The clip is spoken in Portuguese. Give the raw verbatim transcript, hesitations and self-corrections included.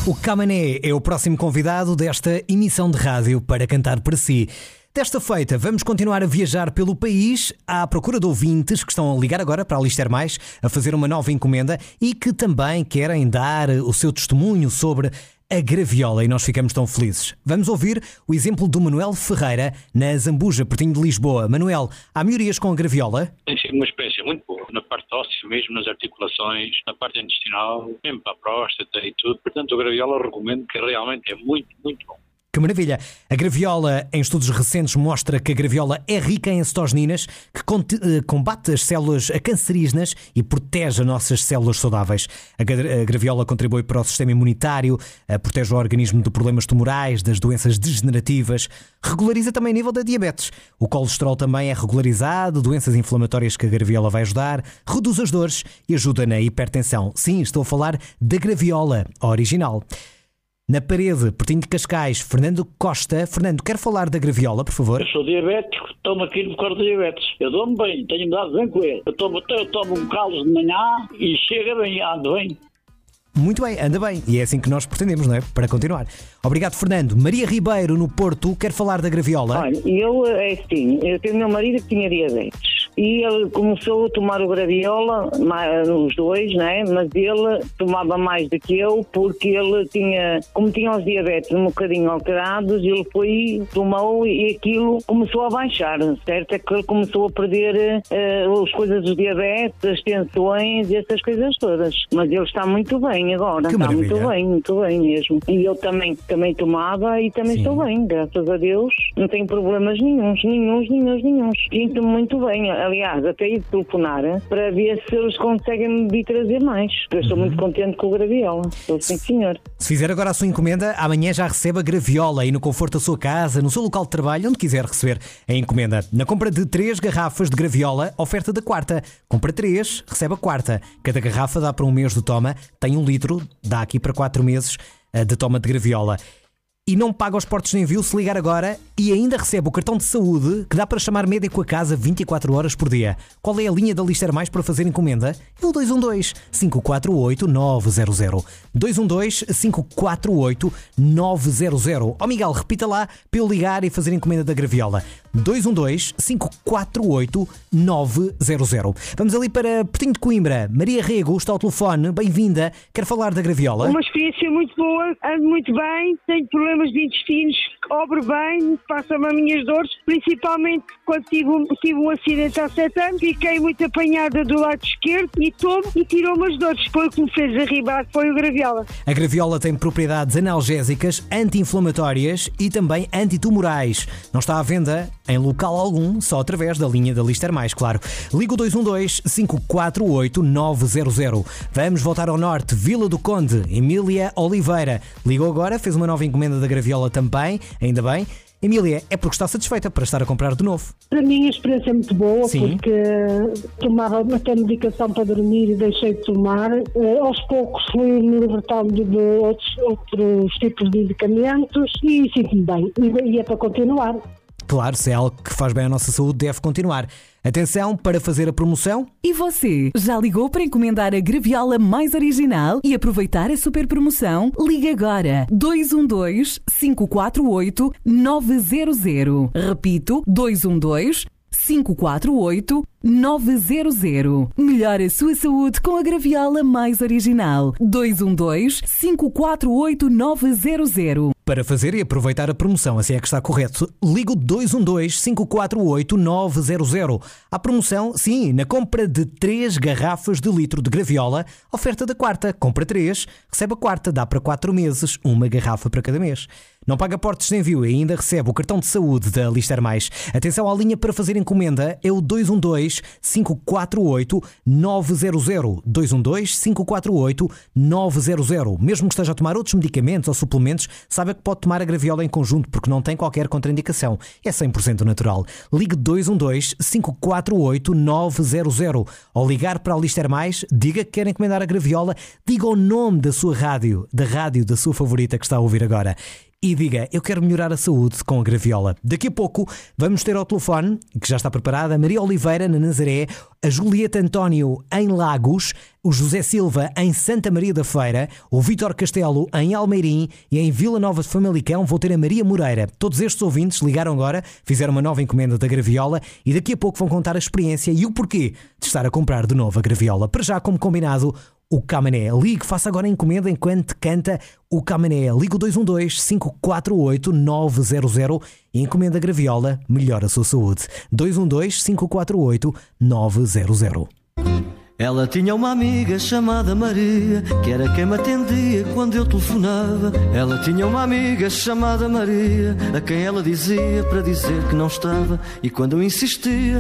O Camané é o próximo convidado desta emissão de rádio para cantar para si. Desta feita, vamos continuar a viajar pelo país à procura de ouvintes que estão a ligar agora para a Lister Mais, a fazer uma nova encomenda e que também querem dar o seu testemunho sobre a graviola, e nós ficamos tão felizes. Vamos ouvir o exemplo do Manuel Ferreira, na Zambuja, pertinho de Lisboa. Manuel, há melhorias com a graviola? Tem sido uma experiência muito boa, na parte óssea mesmo, nas articulações, na parte intestinal, mesmo para a próstata e tudo. Portanto, a graviola recomendo que realmente é muito, muito bom. Que maravilha! A graviola, em estudos recentes, mostra que a graviola é rica em acetosininas, que combate as células cancerígenas e protege as nossas células saudáveis. A graviola contribui para o sistema imunitário, protege o organismo de problemas tumorais, das doenças degenerativas, regulariza também o nível da diabetes. O colesterol também é regularizado, doenças inflamatórias que a graviola vai ajudar, reduz as dores e ajuda na hipertensão. Sim, estou a falar da graviola original. Na parede, pertinho de Cascais, Fernando Costa. Fernando, quer falar da graviola, por favor? Eu sou diabético, tomo aqui no corpo de diabetes. Eu dou-me bem, tenho-me dado bem com ele. Eu tomo, eu tomo um calo de manhã e chega bem, ando bem. Muito bem, anda bem. E é assim que nós pretendemos, não é? Para continuar. Obrigado, Fernando. Maria Ribeiro, no Porto, quer falar da graviola? Olha, eu, é assim, eu tenho meu marido que tinha diabetes. E ele começou a tomar o graviola, os dois, né? Mas ele tomava mais do que eu, porque ele tinha, como tinha os diabetes um bocadinho alterados, ele foi, tomou e aquilo começou a baixar, certo? É que ele começou a perder uh, as coisas dos diabetes, as tensões e essas coisas todas. Mas ele está muito bem agora, que está maravilha. muito bem, muito bem mesmo. E eu também, também tomava e também Sim. estou bem, graças a Deus. Não tenho problemas nenhuns, nenhuns, nenhuns, nenhuns. Sinto-me muito bem. Aliás, até ir telefonar para ver se eles conseguem me vir trazer mais. Eu estou uhum. muito contente com o graviola. Estou sim, senhor. Se fizer agora a sua encomenda, amanhã já recebe a graviola aí no conforto da sua casa, no seu local de trabalho, onde quiser receber a encomenda. Na compra de três garrafas de graviola, oferta da quarta. Compra três, recebe a quarta. Cada garrafa dá para um mês de toma, tem um litro, dá aqui para quatro meses de toma de graviola. E não paga os portos de envio se ligar agora e ainda recebe o cartão de saúde que dá para chamar médico a casa vinte e quatro horas por dia. Qual é a linha da Lister Mais para fazer encomenda? É o dois um dois, cinco quatro oito, nove zero zero. dois um dois, cinco quatro oito, nove zero zero. Ó Miguel, repita lá para eu ligar e fazer encomenda da graviola. dois um dois, cinco quatro oito, nove zero zero. Vamos ali para Pertinho de Coimbra. Maria Rego está ao telefone. Bem-vinda. Quer falar da graviola? Uma experiência muito boa. Ando muito bem. Tenho problemas de intestinos, obro bem, passam-me as minhas dores, principalmente quando tive um, tive um acidente há sete anos, fiquei muito apanhada do lado esquerdo e tomo e tirou-me as dores. Foi o que me fez arribar, foi o graviola. A graviola tem propriedades analgésicas, anti-inflamatórias e também antitumorais. Não está à venda em local algum, só através da linha da Lister Mais, claro. Liga o dois um dois, cinco quatro oito, nove zero zero. Vamos voltar ao norte, Vila do Conde, Emília Oliveira. Ligou agora, fez uma nova encomenda da graviola também, ainda bem. Emília, é porque está satisfeita para estar a comprar de novo? Para mim a experiência é muito boa. Sim. Porque tomava até medicação para dormir e deixei de tomar. Uh, aos poucos fui me libertando de outros, outros tipos de medicamentos e sinto-me bem. E, e é para continuar. Claro, se é algo que faz bem à nossa saúde, deve continuar. Atenção para fazer a promoção. E você, já ligou para encomendar a graviola mais original e aproveitar a super promoção? Ligue agora, dois um dois, cinco quatro oito, nove zero zero. Repito, dois um dois, cinco quatro oito, nove zero zero. Melhore a sua saúde com a graviola mais original. dois um dois, cinco quatro oito, nove zero zero. Para fazer e aproveitar a promoção, assim é que está correto, liga o dois um dois, cinco quatro oito, nove zero zero. A promoção, sim, na compra de três garrafas de litro de graviola, oferta da quarta. Compra três, recebe a quarta, dá para quatro meses, uma garrafa para cada mês. Não paga portos de envio e ainda recebe o cartão de saúde da Lister Mais. Atenção à linha para fazer encomenda, é o dois um dois, cinco quatro oito, nove zero zero. dois um dois, cinco quatro oito, nove zero zero. Mesmo que esteja a tomar outros medicamentos ou suplementos, saiba que pode tomar a graviola em conjunto porque não tem qualquer contraindicação. É cem por cento natural. Ligue dois um dois, cinco quatro oito, nove zero zero. Ao ligar para a Lister Mais, diga que quer encomendar a graviola, diga o nome da sua rádio, da rádio da sua favorita que está a ouvir agora. e diga: eu quero melhorar a saúde com a graviola. Daqui a pouco vamos ter ao telefone, que já está preparada, a Maria Oliveira na Nazaré, a Julieta António em Lagos, o José Silva em Santa Maria da Feira, o Vítor Castelo em Almeirim e em Vila Nova de Famalicão vou ter a Maria Moreira. Todos estes ouvintes ligaram agora, fizeram uma nova encomenda da graviola e daqui a pouco vão contar a experiência e o porquê de estar a comprar de novo a graviola. Para já, como combinado, o Camané. Ligue, faça agora a encomenda enquanto canta o Camané. Ligue o dois um dois, cinco quatro oito, nove zero zero e encomenda a graviola, melhora a sua saúde. dois um dois, cinco quatro oito, nove zero zero. Ela tinha uma amiga chamada Maria, que era quem me atendia quando eu telefonava. Ela tinha uma amiga chamada Maria, a quem ela dizia para dizer que não estava. E quando eu insistia,